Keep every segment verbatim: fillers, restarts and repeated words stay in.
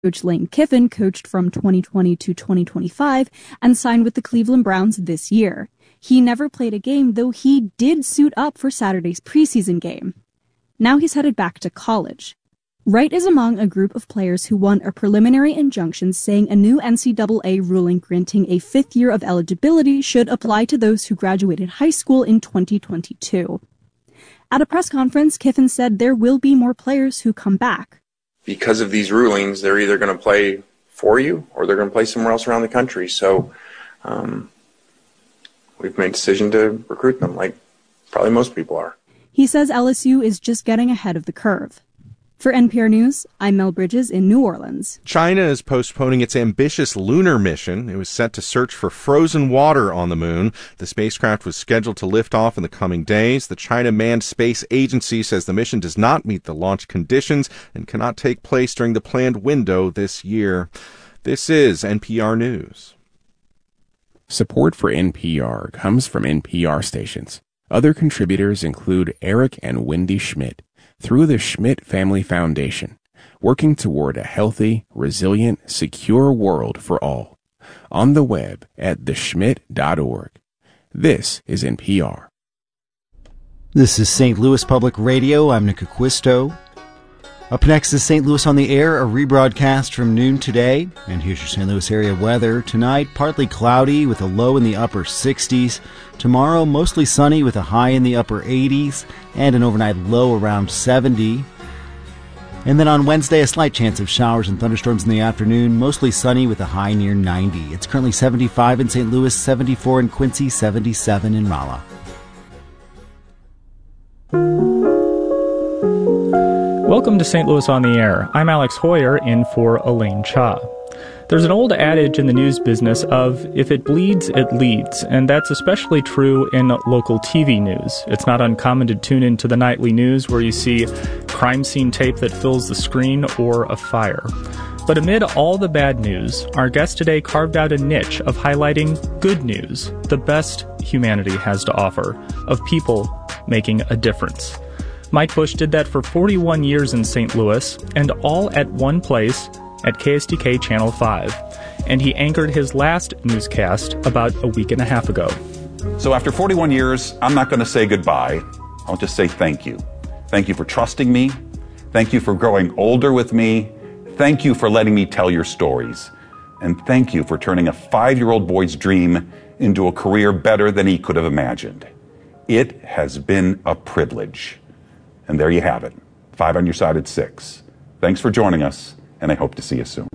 Coach Lane Kiffin coached from twenty twenty to twenty twenty-five and signed with the Cleveland Browns this year. He never played a game, though he did suit up for Saturday's preseason game. Now he's headed back to college. Wright is among a group of players who won a preliminary injunction saying a new N C double A ruling granting a fifth year of eligibility should apply to those who graduated high school in twenty twenty-two. At a press conference, Kiffin said there will be more players who come back. Because of these rulings, they're either going to play for you or they're going to play somewhere else around the country. So um, we've made a decision to recruit them, like probably most people are. He says L S U is just getting ahead of the curve. For N P R News, I'm Mel Bridges in New Orleans. China is postponing its ambitious lunar mission. It was set to search for frozen water on the moon. The spacecraft was scheduled to lift off in the coming days. The China Manned Space Agency says the mission does not meet the launch conditions and cannot take place during the planned window this year. This is N P R News. Support for N P R comes from N P R stations. Other contributors include Eric and Wendy Schmidt through the Schmidt Family Foundation, working toward a healthy, resilient, secure world for all. On the web at the schmidt dot org. This is N P R. This is Saint Louis Public Radio. I'm Nick Acquisto. Up next is Saint Louis on the Air, a rebroadcast from noon today. And here's your Saint Louis area weather. Tonight, partly cloudy with a low in the upper sixties. Tomorrow, mostly sunny with a high in the upper eighties and an overnight low around seventy. And then on Wednesday, a slight chance of showers and thunderstorms in the afternoon, mostly sunny with a high near ninety. It's currently seventy-five in Saint Louis, seventy-four in Quincy, seventy-seven in Rolla. Welcome to Saint Louis on the Air. I'm Alex Hoyer, in for Elaine Cha. There's an old adage in the news business of, if it bleeds, it leads, and that's especially true in local T V news. It's not uncommon to tune into the nightly news where you see crime scene tape that fills the screen or a fire. But amid all the bad news, our guest today carved out a niche of highlighting good news, the best humanity has to offer, of people making a difference. Mike Bush did that for forty-one years in Saint Louis, and all at one place, at K S D K Channel five. And he anchored his last newscast about a week and a half ago. So after forty-one years, I'm not going to say goodbye. I'll just say thank you. Thank you for trusting me. Thank you for growing older with me. Thank you for letting me tell your stories. And thank you for turning a five-year-old boy's dream into a career better than he could have imagined. It has been a privilege. And there you have it. Five on your side at six. Thanks for joining us, and I hope to see you soon.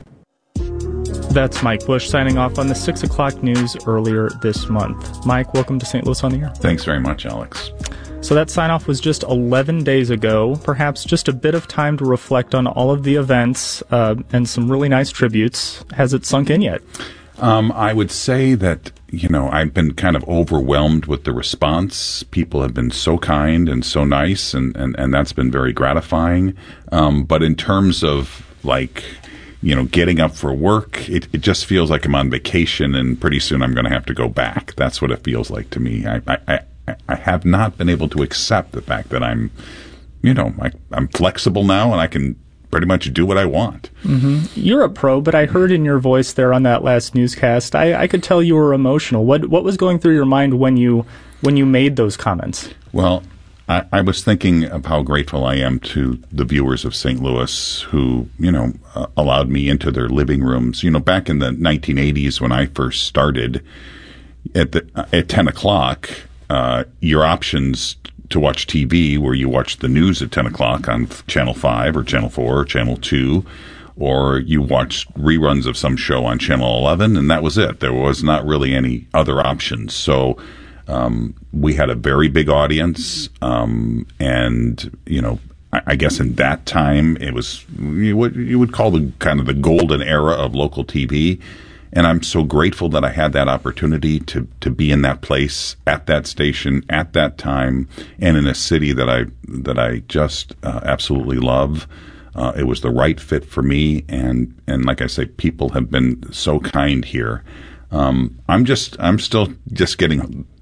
That's Mike Bush signing off on the six o'clock news earlier this month. Mike, welcome to Saint Louis on the Air. Thanks very much, Alex. So that sign-off was just eleven days ago, perhaps just a bit of time to reflect on all of the events uh, and some really nice tributes. Has it sunk in yet? Um, I would say that, you know, I've been kind of overwhelmed with the response. People have been so kind and so nice, and, and, and that's been very gratifying. Um, but in terms of, like, you know, getting up for work, it, it just feels like I'm on vacation, and pretty soon I'm going to have to go back. That's what it feels like to me. I, I, I, I have not been able to accept the fact that I'm, you know, I, I'm flexible now, and I can pretty much do what I want. Mm-hmm. You're a pro, but I heard in your voice there on that last newscast, I, I could tell you were emotional. What what was going through your mind when you when you made those comments? Well, I, I was thinking of how grateful I am to the viewers of Saint Louis who, you know, uh, allowed me into their living rooms. You know, back in the nineteen eighties when I first started, at the at ten o'clock, uh, your options to watch T V where you watch the news at ten o'clock on Channel five or Channel four or Channel two, or you watch reruns of some show on Channel eleven, and that was it. There was not really any other options. So um, we had a very big audience, um, and, you know, I, I guess in that time it was you would, you would call the kind of the golden era of local T V. And I'm so grateful that I had that opportunity to, to be in that place at that station at that time and in a city that I that I just uh, absolutely love. Uh, it was the right fit for me, and and like I say, people have been so kind here. Um, I'm just I'm still just getting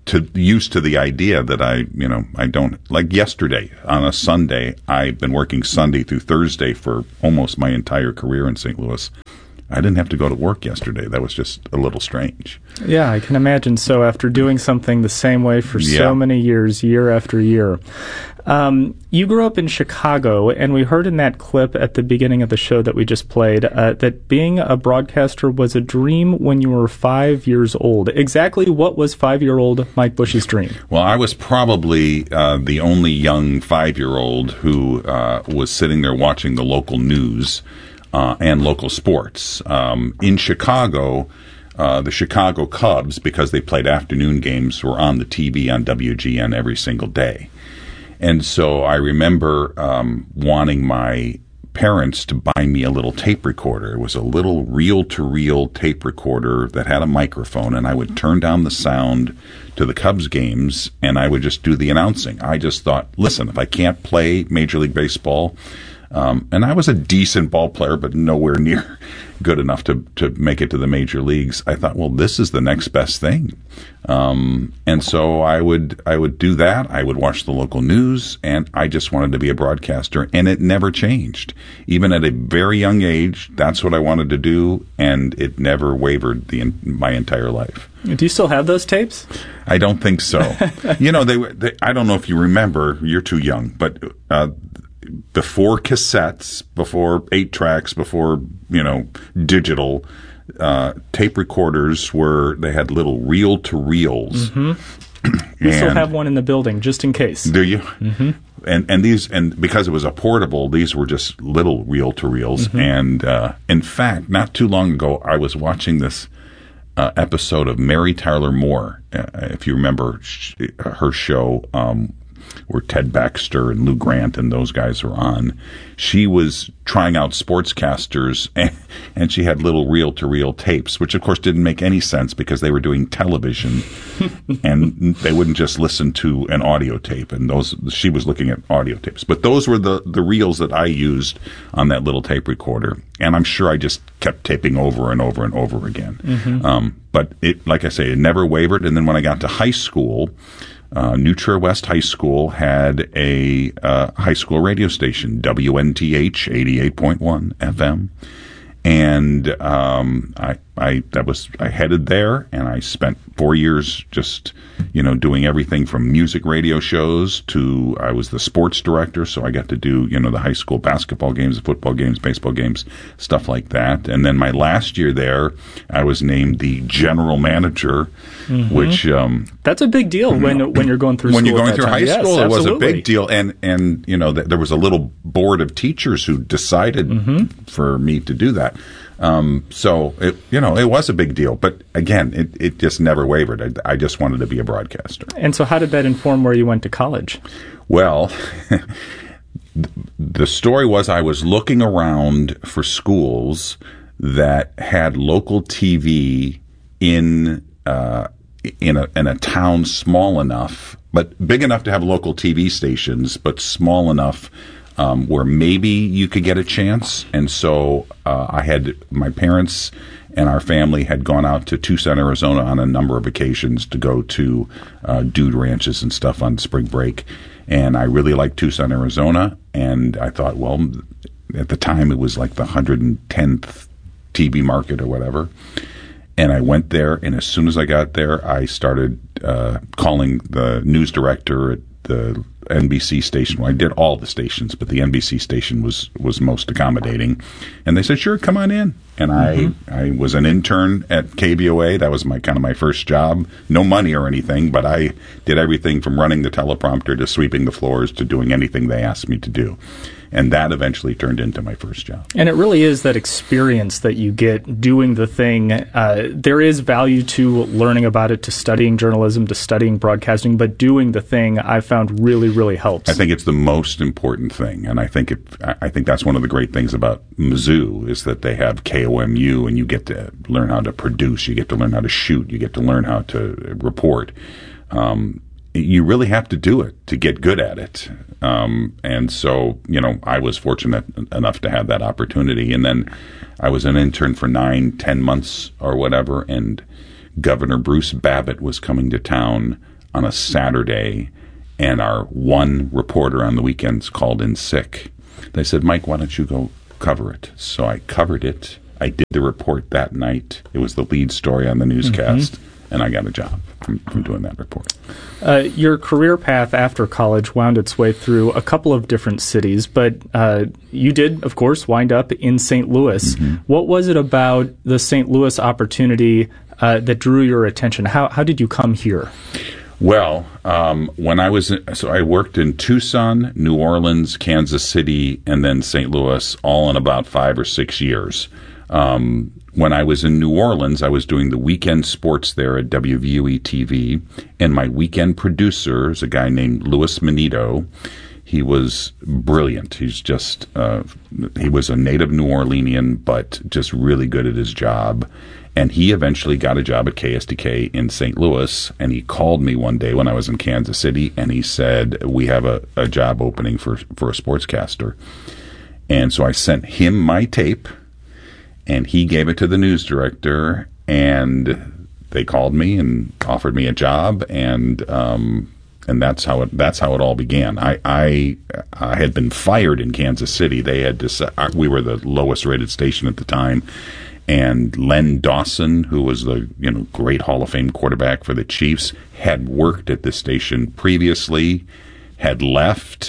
to used to the idea that I, you know, I don't, like yesterday on a Sunday, I've been working Sunday through Thursday for almost my entire career in Saint Louis. I didn't have to go to work yesterday. That was just a little strange. Yeah, I can imagine so after doing something the same way for Yeah. so many years, year after year. Um, you grew up in Chicago, and we heard in that clip at the beginning of the show that we just played uh, that being a broadcaster was a dream when you were five years old. Exactly what was five-year-old Mike Bush's dream? Well, I was probably uh, the only young five-year-old who uh, was sitting there watching the local news uh, and local sports. Um, in Chicago, uh, the Chicago Cubs, because they played afternoon games, were on the T V on W G N every single day. And so I remember um, wanting my parents to buy me a little tape recorder. It was a little reel-to-reel tape recorder that had a microphone, and I would turn down the sound to the Cubs games, and I would just do the announcing. I just thought, listen, if I can't play Major League Baseball, um, and I was a decent ball player, but nowhere near good enough to, to make it to the major leagues, I thought, well, this is the next best thing. Um, and so I would I would do that. I would watch the local news, and I just wanted to be a broadcaster, and it never changed. Even at a very young age, that's what I wanted to do, and it never wavered the my entire life. Do you still have those tapes? I don't think so. you know, they, they. I don't know if you remember. You're too young, but uh, before cassettes, before eight tracks, before you know digital. Uh, tape recorders were, they had little reel-to-reels. Mm-hmm. We still have one in the building, just in case. Do you? Mm-hmm. And and these, and because it was a portable, these were just little reel-to-reels. Mm-hmm. And uh, in fact, not too long ago, I was watching this uh, episode of Mary Tyler Moore, uh, if you remember sh- her show, um, where Ted Baxter and Lou Grant and those guys were on. She was trying out sportscasters, and, and she had little reel-to-reel tapes, which of course didn't make any sense because they were doing television, and they wouldn't just listen to an audio tape. And those, she was looking at audio tapes. But those were the, the reels that I used on that little tape recorder, and I'm sure I just kept taping over and over and over again. Mm-hmm. Um, but it, like I say, it never wavered. And then when I got to high school, Uh, New Trier West High School had a uh, high school radio station, W N T H eighty-eight point one F M, and um, I, I that was I headed there, and I spent four years just you know doing everything from music radio shows to I was the sports director, so I got to do you know the high school basketball games, football games, baseball games, stuff like that. And then my last year there, I was named the general manager, mm-hmm. which um, that's a big deal when when you're going through when school you're going at that through time. high Yes, school. It was a absolutely. big deal, and and you know th- there was a little board of teachers who decided mm-hmm. for me to do that. Um, so it you know it was a big deal, but again, it it just never wavered. I, I just wanted to be a broadcaster. And so, how did that inform where you went to college? Well, the story was I was looking around for schools that had local T V in uh, in a in a town small enough, but big enough to have local T V stations, but small enough um, where maybe you could get a chance. And so uh, I had my parents and our family had gone out to Tucson, Arizona on a number of occasions to go to uh, dude ranches and stuff on spring break. And I really liked Tucson, Arizona. And I thought, well, at the time it was like the one hundred tenth T V market or whatever. And I went there, and as soon as I got there, I started uh, calling the news director at the N B C station. Well, I did all the stations, but the N B C station was, was most accommodating. And they said, sure, come on in. And mm-hmm. I, I was an intern at K B O A. That was my kind of my first job. No money or anything, but I did everything from running the teleprompter to sweeping the floors to doing anything they asked me to do. And that eventually turned into my first job. And it really is that experience that you get doing the thing. Uh, there is value to learning about it, to studying journalism, to studying broadcasting, but doing the thing I found really, really helps. I think it's the most important thing. And I think it, I think that's one of the great things about Mizzou is that they have K O M U, and you get to learn how to produce, you get to learn how to shoot, you get to learn how to report. Um, you really have to do it to get good at it. Um, and so, you know, I was fortunate enough to have that opportunity. And then I was an intern for nine, ten months or whatever. And Governor Bruce Babbitt was coming to town on a Saturday, and our one reporter on the weekends called in sick. They said, Mike, why don't you go cover it? So I covered it. I did the report that night. It was the lead story on the newscast, mm-hmm. and I got a job from, from doing that report. Uh, your career path after college wound its way through a couple of different cities, but uh, you did, of course, wind up in Saint Louis. Mm-hmm. What was it about the Saint Louis opportunity uh, that drew your attention? How how did you come here? Well, um, when I was in, so I worked in Tucson, New Orleans, Kansas City, and then Saint Louis, all in about five or six years. Um, when I was in New Orleans, I was doing the weekend sports there at W V U E T V, and my weekend producer is a guy named Louis Manito. He was brilliant. He's just uh, he was a native New Orleanian, but just really good at his job. And he eventually got a job at K S D K in Saint Louis, and he called me one day when I was in Kansas City, and he said, we have a, a job opening for for a sportscaster. And so I sent him my tape, and he gave it to the news director, and they called me and offered me a job, and um, and that's how it that's how it all began. I I, I had been fired in Kansas City. They had decided, we were the lowest rated station at the time. And Len Dawson, who was the you know great Hall of Fame quarterback for the Chiefs, had worked at this station previously, had left,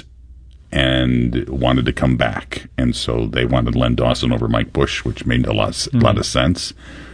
and wanted to come back. And so they wanted Len Dawson over Mike Bush, which made a lot, mm-hmm. lot of sense.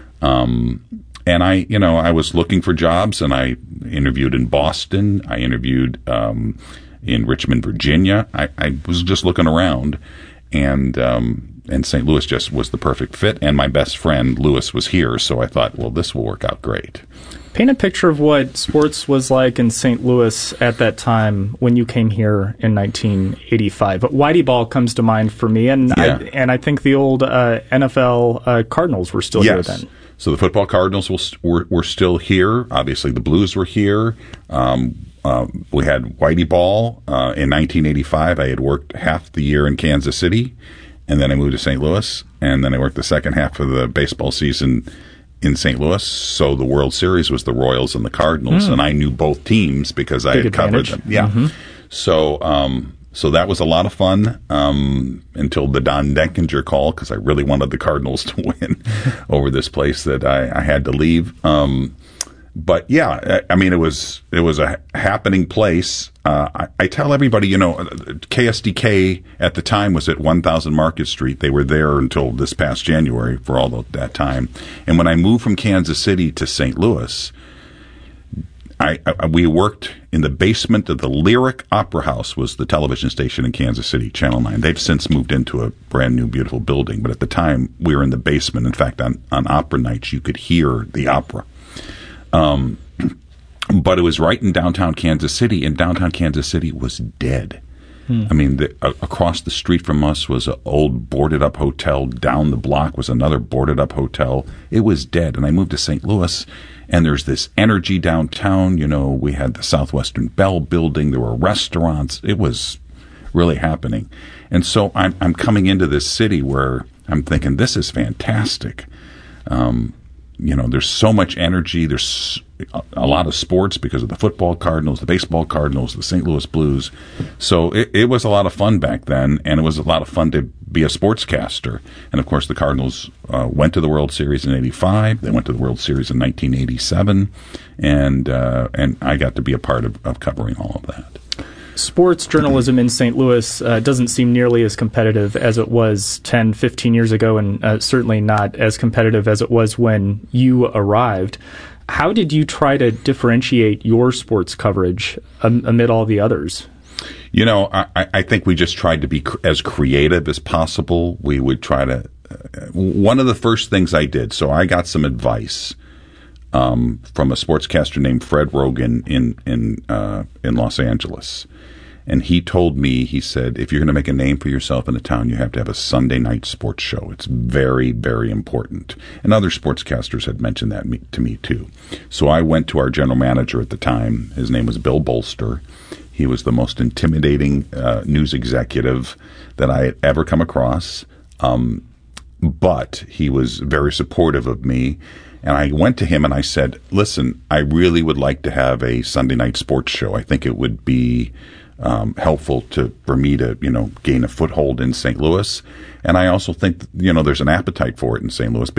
Um, and I, you know, I was looking for jobs, and I interviewed in Boston. I interviewed um, in Richmond, Virginia. I, I was just looking around, and um, and Saint Louis just was the perfect fit. And my best friend, Louis, was here, so I thought, well, this will work out great. Paint a picture of what sports was like in Saint Louis at that time when you came here in nineteen eighty-five. Whitey Ball comes to mind for me, and yeah. I, and I think the old uh, N F L uh, Cardinals were still yes. here then. So the football Cardinals was, were, were still here. Obviously, the Blues were here. Um, uh, we had Whitey Ball. Uh, in nineteen eighty-five, I had worked half the year in Kansas City, and then I moved to Saint Louis, and then I worked the second half of the baseball season in Saint Louis. So the World Series was the Royals and the Cardinals, mm. and I knew both teams because I Big had advantage. covered them. Yeah. Mm-hmm. So um, so that was a lot of fun um, until the Don Denkinger call, because I really wanted the Cardinals to win over this place that I, I had to leave. Um, but yeah, I, I mean, it was it was a happening place. Uh, I, I tell everybody, you know, K S D K at the time was at one thousand Market Street. They were there until this past January for all of that time. And when I moved from Kansas City to Saint Louis, I, I we worked in the basement of the Lyric Opera House, was the television station in Kansas City, Channel nine. They've since moved into a brand new, beautiful building. But at the time, we were in the basement. In fact, on, on opera nights, you could hear the opera. Um, but it was right in downtown Kansas City, and downtown Kansas City was dead. Hmm. I mean, the, uh, across the street from us was an old boarded-up hotel. Down the block was another boarded-up hotel. It was dead. And I moved to Saint Louis, and there's this energy downtown. You know, we had the Southwestern Bell building. There were restaurants. It was really happening. And so I'm, I'm coming into this city where I'm thinking, this is fantastic. Um, you know, there's so much energy. There's a lot of sports because of the football Cardinals, the baseball Cardinals, the Saint Louis Blues. So it, it was a lot of fun back then, and it was a lot of fun to be a sportscaster. And, of course, the Cardinals uh, went to the World Series in eighty-five. They went to the World Series in nineteen eighty-seven, and uh, and I got to be a part of, of covering all of that. Sports journalism in Saint Louis uh, doesn't seem nearly as competitive as it was ten, fifteen years ago, and uh, certainly not as competitive as it was when you arrived. How did you try to differentiate your sports coverage um, amid all the others? You know, I, I think we just tried to be cr- as creative as possible. We would try to uh, – one of the first things I did, so I got some advice um, from a sportscaster named Fred Rogan in, in, uh, in Los Angeles. And he told me, he said, if you're going to make a name for yourself in a town, you have to have a Sunday night sports show. It's very, very important. And other sportscasters had mentioned that me, to me, too. So I went to our general manager at the time. His name was Bill Bolster. He was the most intimidating uh, news executive that I had ever come across. Um, but he was very supportive of me. And I went to him and I said, listen, I really would like to have a Sunday night sports show. I think it would be um, helpful to for me to, you know, gain a foothold in Saint Louis. And I also think, you know, there's an appetite for it in Saint Louis.